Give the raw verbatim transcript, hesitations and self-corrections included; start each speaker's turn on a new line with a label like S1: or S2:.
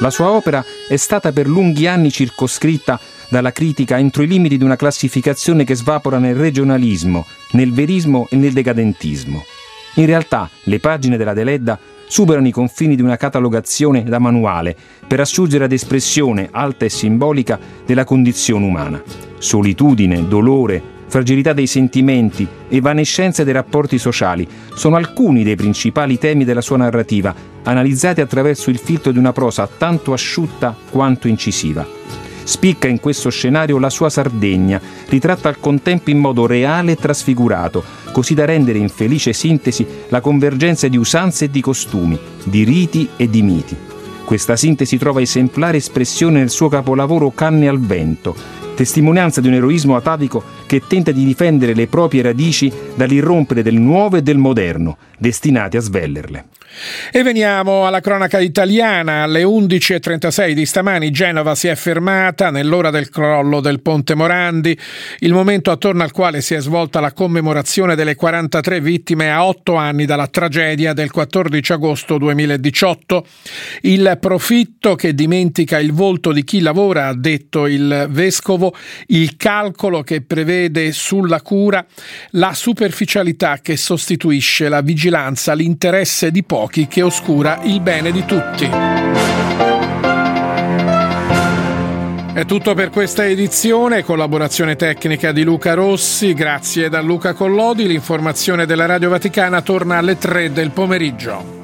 S1: La sua opera è stata per lunghi anni circoscritta dalla critica entro i limiti di una classificazione che svapora nel regionalismo, nel verismo e nel decadentismo. In realtà, le pagine della Deledda superano i confini di una catalogazione da manuale per assurgere ad espressione alta e simbolica della condizione umana. Solitudine, dolore, fragilità dei sentimenti, evanescenza dei rapporti sociali sono alcuni dei principali temi della sua narrativa, analizzati attraverso il filtro di una prosa tanto asciutta quanto incisiva. Spicca in questo scenario la sua Sardegna, ritratta al contempo in modo reale e trasfigurato, così da rendere in felice sintesi la convergenza di usanze e di costumi, di riti e di miti. Questa sintesi trova esemplare espressione nel suo capolavoro Canne al vento, testimonianza di un eroismo atavico che tenta di difendere le proprie radici dall'irrompere del nuovo e del moderno, destinati a svellerle.
S2: E veniamo alla cronaca italiana. Alle undici e trentasei di stamani Genova si è fermata nell'ora del crollo del Ponte Morandi, il momento attorno al quale si è svolta la commemorazione delle quarantatré vittime a otto anni dalla tragedia del quattordici agosto duemiladiciotto. Il profitto che dimentica il volto di chi lavora, ha detto il vescovo, il calcolo che prevede sulla cura, la superficialità che sostituisce la vigilanza, l'interesse di pochi che oscura il bene di tutti. È tutto per questa edizione, collaborazione tecnica di Luca Rossi, grazie da Luca Collodi. L'informazione della Radio Vaticana torna alle tre del pomeriggio.